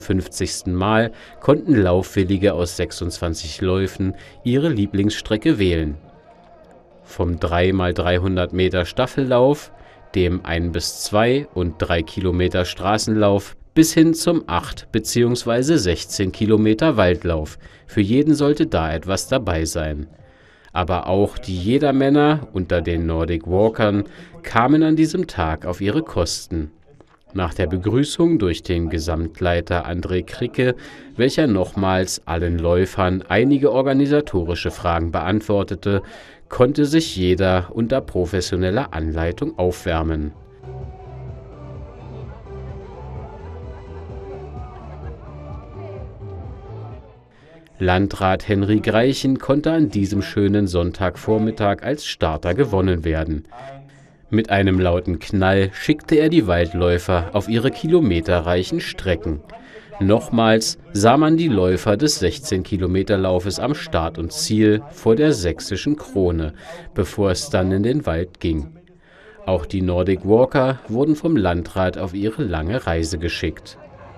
50. Mal konnten Laufwillige aus 26 Läufen ihre Lieblingsstrecke wählen. Vom 3x300 Meter Staffellauf, dem 1 bis 2 und 3 Kilometer Straßenlauf bis hin zum 8 bzw. 16 Kilometer Waldlauf. Für jeden sollte da etwas dabei sein. Aber auch die Jedermänner unter den Nordic Walkern kamen an diesem Tag auf ihre Kosten. Nach der Begrüßung durch den Gesamtleiter André Kricke, welcher nochmals allen Läufern einige organisatorische Fragen beantwortete, konnte sich jeder unter professioneller Anleitung aufwärmen. Landrat Henry Greichen konnte an diesem schönen Sonntagvormittag als Starter gewonnen werden. Mit einem lauten Knall schickte er die Waldläufer auf ihre kilometerreichen Strecken. Nochmals sah man die Läufer des 16-Kilometer-Laufes am Start und Ziel vor der Sächsischen Krone, bevor es dann in den Wald ging. Auch die Nordic Walker wurden vom Landrat auf ihre lange Reise geschickt.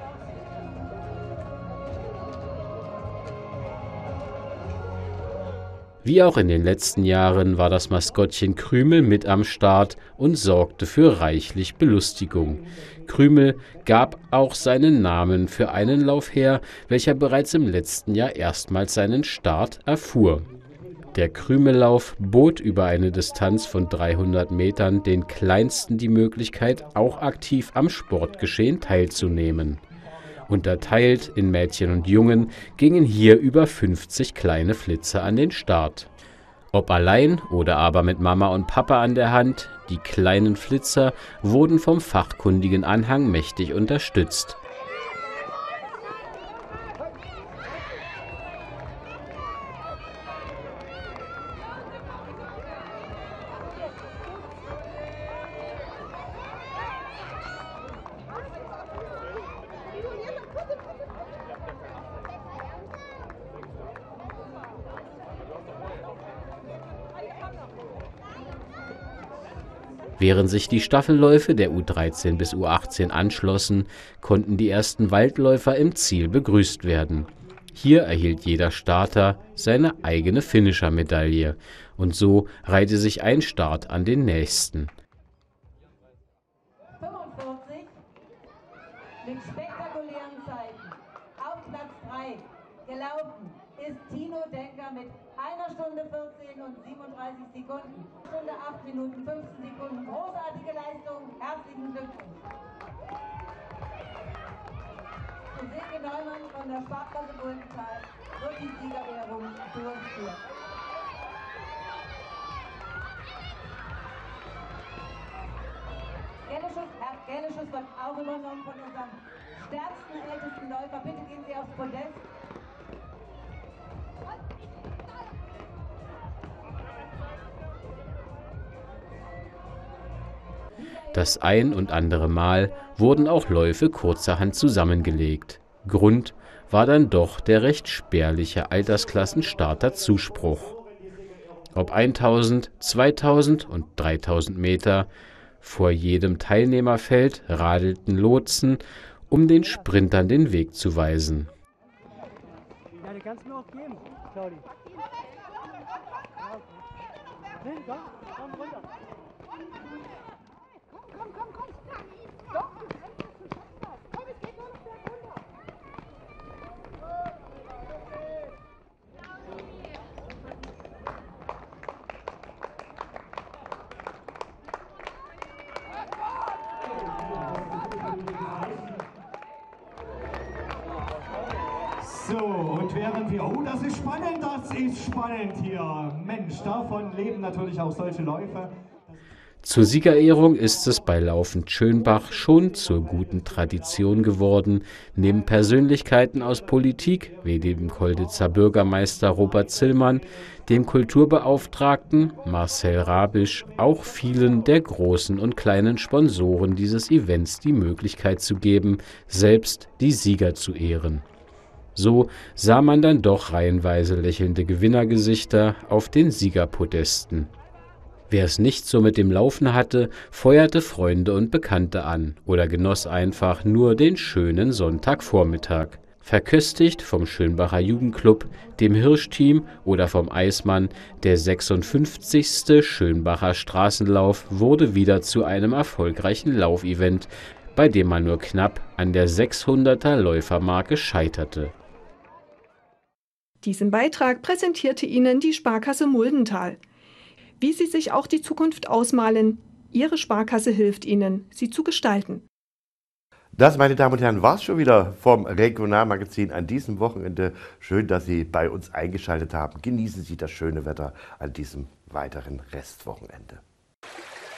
Wie auch in den letzten Jahren war das Maskottchen Krümel mit am Start und sorgte für reichlich Belustigung. Krümel gab auch seinen Namen für einen Lauf her, welcher bereits im letzten Jahr erstmals seinen Start erfuhr. Der Krümellauf bot über eine Distanz von 300 Metern den Kleinsten die Möglichkeit, auch aktiv am Sportgeschehen teilzunehmen. Unterteilt in Mädchen und Jungen gingen hier über 50 kleine Flitzer an den Start. Ob allein oder aber mit Mama und Papa an der Hand, die kleinen Flitzer wurden vom fachkundigen Anhang mächtig unterstützt. Während sich die Staffelläufe der U13 bis U18 anschlossen, konnten die ersten Waldläufer im Ziel begrüßt werden. Hier erhielt jeder Starter seine eigene Finisher-Medaille und so reihte sich ein Start an den nächsten. 45 mit spektakulären Zeiten. Auf Platz 3 gelaufen ist Tino Denker mit 1 Stunde 14 und 37 Sekunden. Stunde 8 Minuten 15 Sekunden. Großartige Leistung. Herzlichen Glückwunsch. Und Silke Neumann von der Sparkasse Bullenthal wird die Siegerehrung durchführen. Herr Gelleschuss wird auch übernommen von unserem stärksten, ältesten Läufer. Bitte gehen Sie aufs Podest. Das ein und andere Mal wurden auch Läufe kurzerhand zusammengelegt. Grund war dann doch der recht spärliche Altersklassenstarter-Zuspruch. Ob 1000, 2000 und 3000 Meter, vor jedem Teilnehmerfeld radelten Lotsen, um den Sprintern den Weg zu weisen. Ja, die kannst du mir auch geben, Claudi. Nee, komm runter. Komm. Doch, komm, es geht nur noch bergunter. So, und während wir, oh, das ist spannend hier. Mensch, davon leben natürlich auch solche Läufe. Zur Siegerehrung ist es bei Laufend Schönbach schon zur guten Tradition geworden, neben Persönlichkeiten aus Politik wie dem Kolditzer Bürgermeister Robert Zillmann, dem Kulturbeauftragten Marcel Rabisch, auch vielen der großen und kleinen Sponsoren dieses Events die Möglichkeit zu geben, selbst die Sieger zu ehren. So sah man dann doch reihenweise lächelnde Gewinnergesichter auf den Siegerpodesten. Wer es nicht so mit dem Laufen hatte, feuerte Freunde und Bekannte an oder genoss einfach nur den schönen Sonntagvormittag. Verköstigt vom Schönbacher Jugendclub, dem Hirschteam oder vom Eismann, der 56. Schönbacher Straßenlauf wurde wieder zu einem erfolgreichen Laufevent, bei dem man nur knapp an der 600er Läufermarke scheiterte. Diesen Beitrag präsentierte Ihnen die Sparkasse Muldental. Wie Sie sich auch die Zukunft ausmalen, Ihre Sparkasse hilft Ihnen, sie zu gestalten. Das, meine Damen und Herren, war es schon wieder vom Regionalmagazin an diesem Wochenende. Schön, dass Sie bei uns eingeschaltet haben. Genießen Sie das schöne Wetter an diesem weiteren Restwochenende.